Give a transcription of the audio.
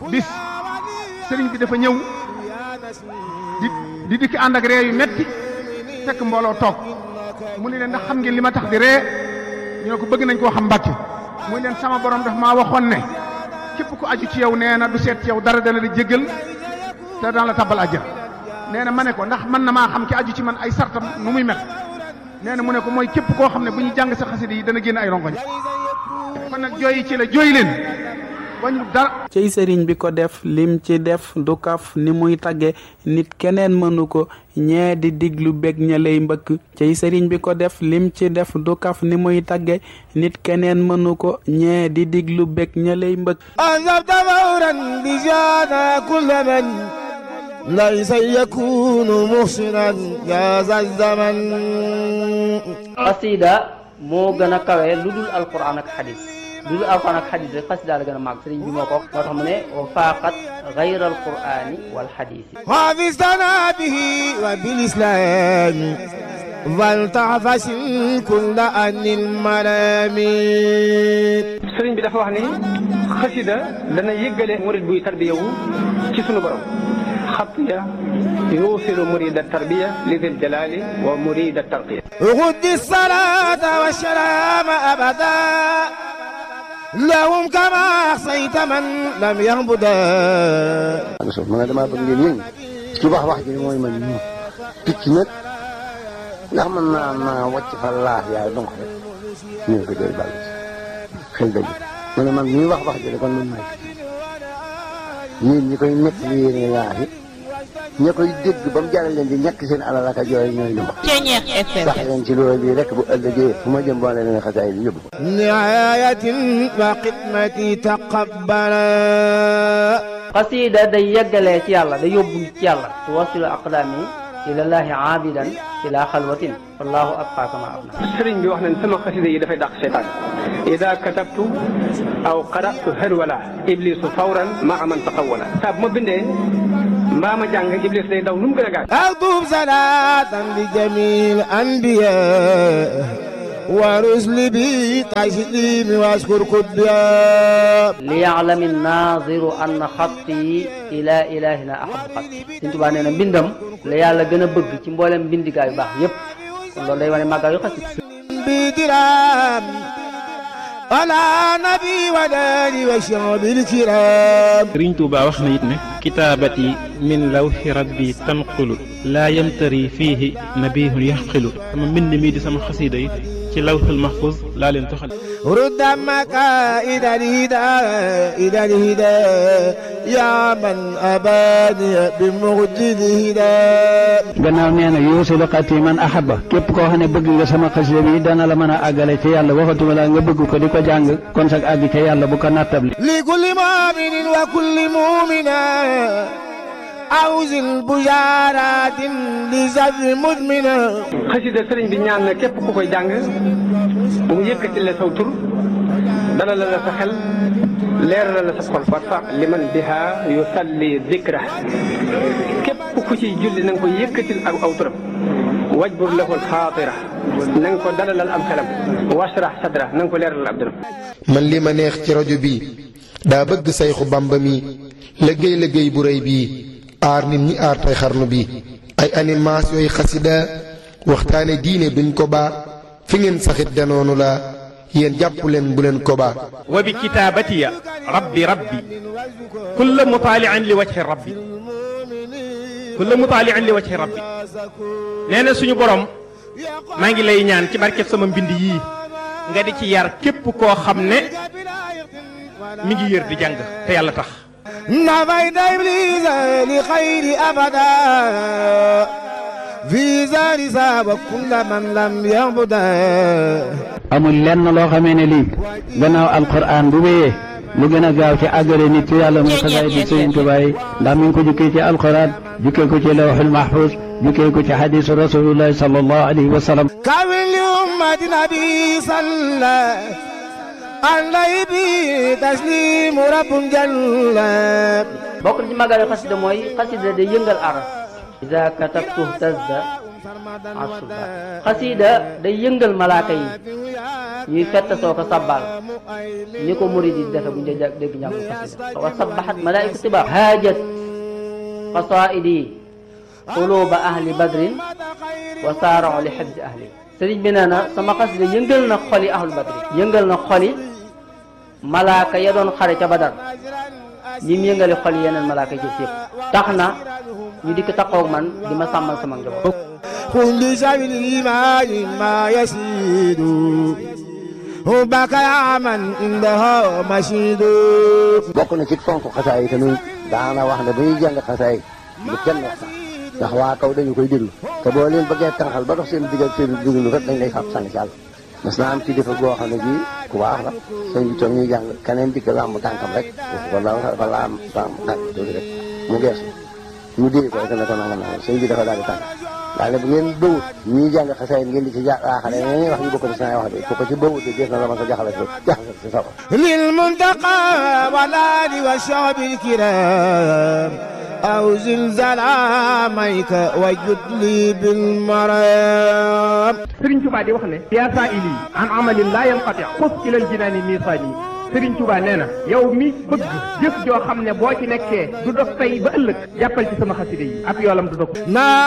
bis sëriñ bi dafa ñëw di dikk ànd ak ree yu metti fekk mbooloo toog mu ne leen ndax xam ngeen li ma tax di ree ñu ne ko bëgg nañ koo xam Mbàkke muy leen sama borom daf maa waxoon ne képp ku aju ci yow nee na du seet ci yow dara dana di jéggal te daan la tabbal àjjana nee na ma ne ko ndax mën na maa xam ki aju ci man ay sartam nu muy mel nee na mu ne ko mooy képp koo xam ne bu ñu jàng sa xasida yi dana génn ay rongoñ kon nag jooyi ci la jooy leen wañu dara cey sëriñ bi ko def lim ci def du kaf ni muy tagge nit keneen mënu ko ñee di diglu bég ña lay mbëkk cey sëriñ bi ko def lim ci def du kaf ni muy tagge nit keneen mënu ko ñee di diglu bég ña lay mbëkk anzabta fawran bi jana kulla man laysa yakunu muhsinan ya za zaman xasida moo gën a kawe lu dul alquran ak xadis lu dul alquran ak xadis rek xasida la gën a màgg sëriñ bi moo ko moo tax mu ne wa faaqat gayra alqurani wal xadisi xaafistana bihi wa bil islami wal taxfasin kulla anil malami sëriñ bi dafa wax ni xasida dana yëggale murid buy tarbiyawu ci sunu borom xatiya yuusilu murida tarbiya li dil jalali wa murida tarqiya غد الصلاة والسلام أبدا لهم كما أحصيت من لم يهبدا ma ne damaa bëgg ngeen yëngu ci wax ji mooy man ñu picc nag ndax mën naa wàcc fa laax yaay donc rek ñu ko jël bàll xel dëgg ma ne man ñuy wax ji kon man maay yéen ñi koy nekk li yéen laax yi ña koy dégg ba mu jaral leen di ñàkk seen alal ak a jooy ñooy lu ma sax leen ci loolu bii rek bu ëllëgee fu ma jëm boole leen xasaay bi yóbbu ko nihayatin wa xidmati taqabbala xasida day yeggalee ci yàlla day yóbbu ci yàlla tuwasilu aqdaami ilallahi aabidan ila xalwatin wallahu abqa kama abna sëriñ bi wax nañ sama xasida yi dafay dàq seytaan ida katabtu aw qara'tu harwala iblisu fawran maa man taqawwala saa bu ma bindee mbaa ma jàng iblis day daw nu mu gën a gaaw أكتب صلاة لجميع الأنبياء ورسل بتسليم واشكر كبيا ليعلم الناظر أن خطي إلى إلهنا أحب خطي Sëriñ Tuubaa nee na mbindam la yàlla gën a bëgg ci mboolem mbindigaa yu baax yépp kon loolu day wane màggaa yu xasida بدرام على نبي وداني وشعب الكرام Sëriñ Tuubaa wax na it ne kitaabati min lawhi rabbi tanqulu laa yamtari fiihi nabihun yaxqilu sama mbind mii di sama xasida yi ci lawhul mahfuz laa leen toxal رد مكائد الهدى إلى الهدى يا من أباني بمجد الهدى gannaaw nee na yuusilu xati man ahaba képp koo xam ne bëgg nga sama xasida bi dana la mën a àggale ci yàlla waxatuma la nga bëgg ko di ko jàng kon sax àgg ca yàlla bu ko nattable لكل مؤمن وكل مؤمنة أوزن بشارات لزر مدمنة xasida sëriñ bi ñaan na képp ku koy jàng mu yëkkati la saw tur dalal la sa xel leeral la sa xol warfa liman biha yusalli dikra képp ku ciy julli na nga ko yëkkatil ak aw turam wajbur lahul xaatira na nga ko dalalal am xelam washrah sadra na nga ko leeralal ab dëram man li ma neex ci rajo bi daa bëgg sayxu bamba mi liggéey bu rëy bii aar nit ñi aar tay xarnu bi ay animation yooyu xasida waxtaane diine duñ ko baa fi ngeen saxit danoonu la yéen jàpp leen bu leen ko baa wa bi kitaabatiya rabbi kulla mutaali'an li wajhi rabbi nee na suñu borom maa ngi lay ñaan ci barkeb sama mbind yii nga di ci yar képp koo xam ne mi ngi yër di jàng te yàlla tax نفيت إبليس لخير أبدا في زار ساب كل من لم يعبدا amul lenn loo xamee ne lii gannaaw alquran bu wéyee lu gën a gaaw ci àggale nit ci yàlla muy xasaay di Sëriñ Tuubaa yi ndax mi ngi ko jukkee ci alquran jukkee ko ci lawhul mahfuz jukkee ko ci hadisu rasulillahi sallallahu alayhi wa sallam كامل لأمة نبي صلى عليه تسليم رب جل bokk na ci màggalu xasida mooy xasida day yëngal aras iza katabtu tazda asuba xasida day yëngal malaaka yi ñuy fett soo ko sabbal ni ko murid yi defe bu ñu dégg njàngu xasida wa sabbahat malaa'ikatu tibaa haajat qasaa'idi quluuba ahli badrin wa saara'u li hifzi ahli sëriñ bi nee na sama xasida yëngal na xoli ahlu badrin yëngal na xoli malaaka ya doon xare ca badar ñi mu yëngali xol yeneen malaaka ci yëpp tax na ñu dikk taxaw man di ma sàmmal sama njaboot. كل شيء الإيمان ما يسيد حبك يا من عندها مشيد. bokk na ci fonk xasaay yi tamit daana wax ne ba ñuy jàng xasaay lu kenn wax sax ndax waa kaw dañu koy déglu te boo leen bëggee tànqal ba dox seen diggal seen déglu rek dañ lay fab sànni ci àll. mas naa am ci defa goo xam ne bii ku baax la sëñ bi toog ñuy jàng keneen dikk làmb tànkam rek wala am tànk tuuti rek mu geesu ñu dégg ko rek ne ko nangam nangam sëñ bi dafa daal di tànk daal ne bu ngeen bëwut ñuy jàng xasaay ngeen di ci jaaxale ñeneen wax ñu bokk ci saa wax de ko ci bëwut de def na la ma ko jaxale si saba للمنتقى والآل والشعب الكرام أو زلزال عاميك وجد لي بالمرام. Sëriñ Tuubaa di wax ne yaa saa'ili an amalin laa yanqati xus ilal jinaani miisaani. Sëriñ Tuubaa nee na yow mi bëgg jëf joo xam ne boo ci nekkee du dog tey ba ëllëg jàppal ci sama xasida yi ab yoolam du dog.